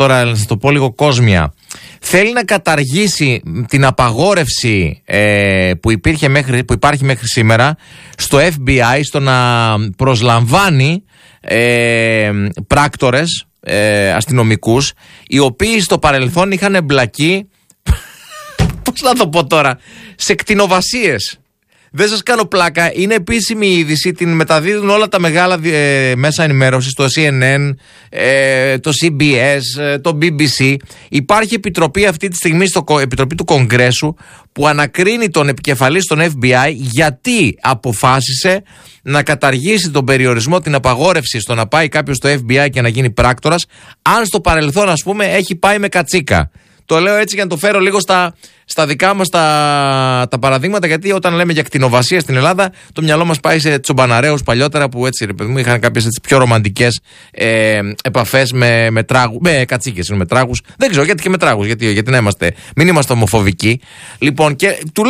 τώρα, να σας το πω λίγο κόσμια. Θέλει να καταργήσει την απαγόρευση που υπάρχει μέχρι σήμερα στο FBI στο να προσλαμβάνει πράκτορες αστυνομικούς, οι οποίοι στο παρελθόν είχαν εμπλακεί πώς να το πω τώρα, σε κτηνοβασίες. Δεν σας κάνω πλάκα, είναι επίσημη είδηση, την μεταδίδουν όλα τα μεγάλα μέσα ενημέρωσης, το CNN, το CBS, το BBC. Υπάρχει επιτροπή αυτή τη στιγμή, επιτροπή του Κογκρέσου, που ανακρίνει τον επικεφαλής των FBI γιατί αποφάσισε να καταργήσει τον περιορισμό, την απαγόρευση στο να πάει κάποιος στο FBI και να γίνει πράκτορας, αν στο παρελθόν, ας πούμε, έχει πάει με κατσίκα. Το λέω έτσι για να το φέρω λίγο στα δικά μας τα παραδείγματα, γιατί όταν λέμε για κτηνοβασία στην Ελλάδα, το μυαλό μας πάει σε τσομπαναρέους παλιότερα που έτσι, ρε παιδί μου, είχαν κάποιες έτσι πιο ρομαντικές επαφές με κατσίκες, με τράγους. Δεν ξέρω γιατί και με τράγους, γιατί να μην είμαστε ομοφοβικοί. Λοιπόν, και του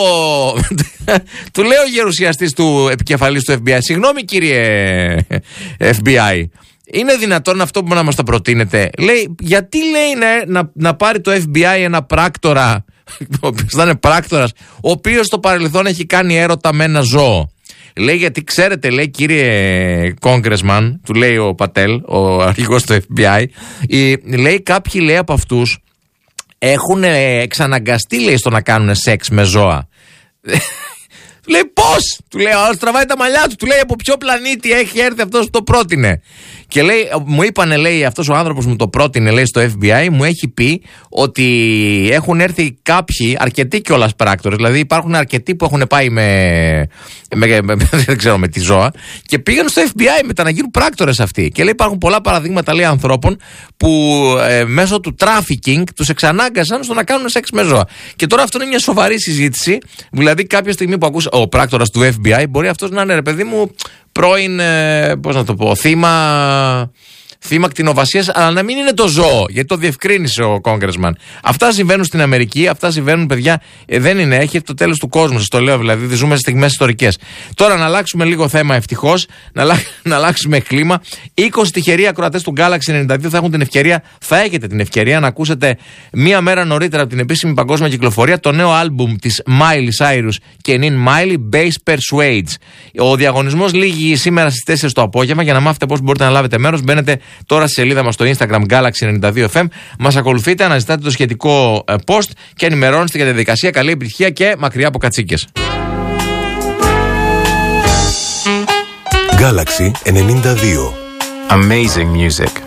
λέω ο γερουσιαστής του επικεφαλής του FBI, συγγνώμη κύριε FBI, είναι δυνατόν αυτό που να μας τα προτείνετε? Λέει, γιατί λέει να πάρει το FBI ένα πράκτορα, ο οποίος θα είναι πράκτορας, ο οποίος στο παρελθόν έχει κάνει έρωτα με ένα ζώο? Λέει, γιατί ξέρετε, λέει, κύριε Congressman, του λέει ο Πατέλ, ο αρχηγός του FBI, λέει, κάποιοι, λέει, από αυτούς έχουν εξαναγκαστεί, λέει, στο να κάνουν σεξ με ζώα. Λέει, πώς? Του λέει, ο τραβάει τα μαλλιά του. Του λέει, από ποιο πλανήτη έχει έρθει αυτός που το πρότεινε? Και λέει, μου είπανε, λέει, αυτός ο άνθρωπος μου το πρότεινε, λέει, στο FBI, μου έχει πει ότι έχουν έρθει κάποιοι, αρκετοί κιόλας πράκτορες, δηλαδή υπάρχουν αρκετοί που έχουν πάει δεν ξέρω, με τη ζώα, και πήγαν στο FBI μετά να γίνουν πράκτορες αυτοί. Και λέει, υπάρχουν πολλά παραδείγματα, λέει, ανθρώπων που μέσω του trafficking τους εξανάγκασαν στο να κάνουν σεξ με ζώα. Και τώρα αυτό είναι μια σοβαρή συζήτηση. Δηλαδή, κάποια στιγμή που ακούσα ο πράκτορας του FBI, μπορεί αυτός να είναι, ρε παιδί μου, πρώην, πώς να το πω, θύμα κτηνοβασίας, αλλά να μην είναι το ζώο, γιατί το διευκρίνησε ο Congressman. Αυτά συμβαίνουν στην Αμερική, αυτά συμβαίνουν, παιδιά, δεν είναι, έχει το τέλος του κόσμου, σας το λέω, δηλαδή ζούμε σε στιγμές ιστορικές. Τώρα να αλλάξουμε λίγο θέμα, ευτυχώς, να αλλάξουμε κλίμα. 20 τυχεροί ακροατές του Galaxy 92 θα έχετε την ευκαιρία να ακούσετε μία μέρα νωρίτερα από την επίσημη παγκόσμια κυκλοφορία το νέο άλμπουμ της Miley Cyrus και Nin Miley, Bass Persuades. Ο διαγωνισμός λήγει σήμερα στις 4 το απόγευμα. Για να μάθετε πώς μπορείτε να λάβετε μέρος, μπαίνετε τώρα στη σελίδα μας στο Instagram Galaxy 92FM. Μας ακολουθείτε, αναζητάτε το σχετικό post και ενημερώνεστε για τη διαδικασία. Καλή επιτυχία και μακριά από κατσίκες. Galaxy 92. Amazing music.